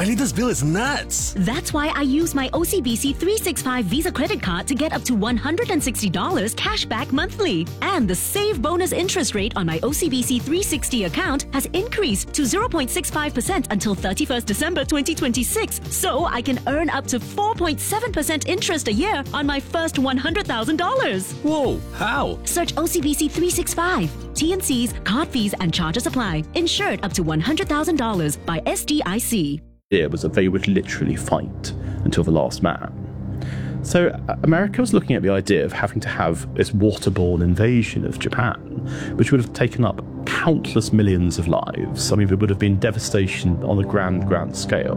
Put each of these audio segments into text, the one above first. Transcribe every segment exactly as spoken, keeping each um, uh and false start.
My latest bill is nuts. That's why I use my O C B C three sixty-five Visa credit card to get up to one hundred sixty dollars cash back monthly. And the Save Bonus interest rate on my O C B C three sixty account has increased to zero point six five percent until thirty-first December twenty twenty-six. So I can earn up to four point seven percent interest a year on my first one hundred thousand dollars. Whoa, how? Search O C B C three sixty-five. T and C's, card fees and charges apply. Insured up to one hundred thousand dollars by S D I C. It was that they would literally fight until the last man. So uh, America was looking at the idea of having to have this waterborne invasion of Japan, which would have taken up countless millions of lives. I mean, there would have been devastation on a grand, grand scale.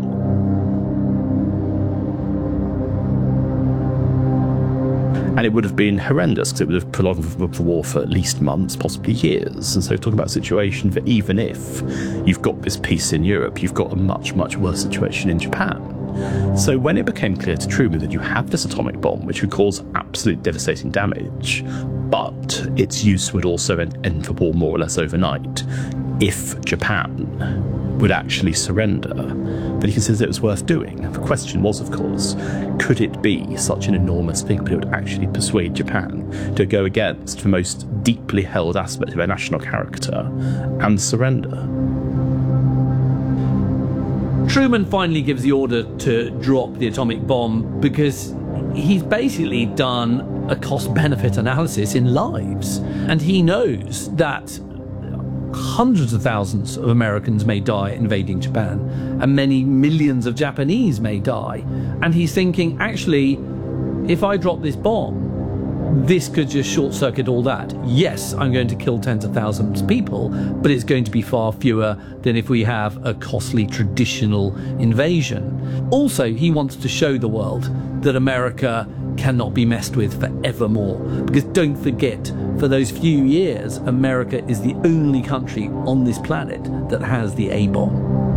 And it would have been horrendous because it would have prolonged the war for at least months, possibly years. And so talking about a situation that even if you've got this peace in Europe, you've got a much, much worse situation in Japan. So when it became clear to Truman that you have this atomic bomb, which would cause absolute devastating damage, but its use would also end the war more or less overnight, if Japan would actually surrender, then he considered it was worth doing. The question was, of course, could it be such an enormous thing that it would actually persuade Japan to go against the most deeply held aspect of their national character and surrender? Truman finally gives the order to drop the atomic bomb because he's basically done a cost-benefit analysis in lives. And he knows that hundreds of thousands of Americans may die invading Japan, and many millions of Japanese may die. And he's thinking, actually, if I drop this bomb, this could just short-circuit all that. Yes, I'm going to kill tens of thousands of people, but it's going to be far fewer than if we have a costly traditional invasion. Also, he wants to show the world that America cannot be messed with forevermore. Because don't forget, for those few years, America is the only country on this planet that has the A-bomb.